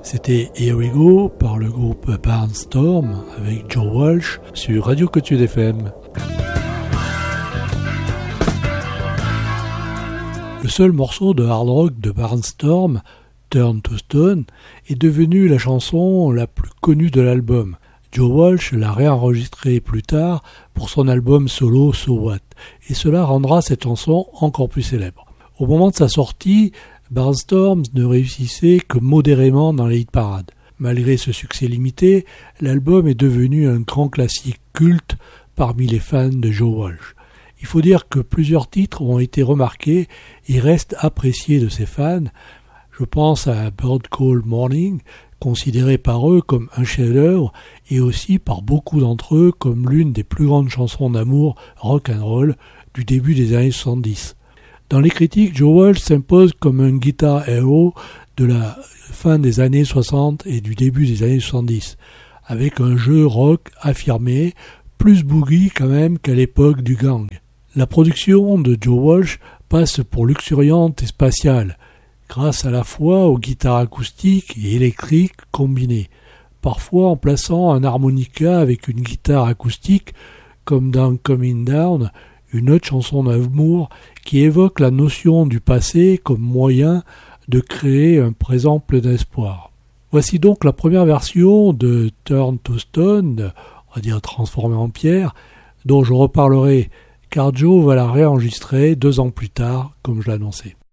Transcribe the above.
C'était Here We Go par le groupe Barnstorm avec Joe Walsh sur Radio Cotude FM. Le seul morceau de hard rock de Barnstorm, Turn to Stone, est devenu la chanson la plus connue de l'album. Joe Walsh l'a réenregistré plus tard pour son album solo So What, et cela rendra cette chanson encore plus célèbre. Au moment de sa sortie, Barnstorm ne réussissait que modérément dans les hit-parades. Malgré ce succès limité, l'album est devenu un grand classique culte parmi les fans de Joe Walsh. Il faut dire que plusieurs titres ont été remarqués et restent appréciés de ses fans. Je pense à Bird Call Morning, considéré par eux comme un chef-d'œuvre et aussi par beaucoup d'entre eux comme l'une des plus grandes chansons d'amour rock'n'roll du début des années 70. Dans les critiques, Joe Walsh s'impose comme un guitar hero de la fin des années 60 et du début des années 70, avec un jeu rock affirmé, plus boogie quand même qu'à l'époque du gang. La production de Joe Walsh passe pour luxuriante et spatiale, grâce à la fois aux guitares acoustiques et électriques combinées, parfois en plaçant un harmonica avec une guitare acoustique, comme dans Coming Down, une autre chanson d'amour qui évoque la notion du passé comme moyen de créer un présent plein d'espoir. Voici donc la première version de Turn to Stone, on va dire transformée en pierre, dont je reparlerai car Joe va la réenregistrer 2 ans plus tard, comme je l'annonçais.